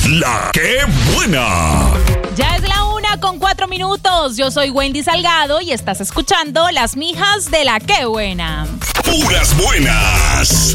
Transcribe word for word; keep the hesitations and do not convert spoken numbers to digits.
La que buena. Ya es la una con cuatro minutos. Yo soy Wendy Salgado y estás escuchando Las Mijas de la que buena. Puras buenas.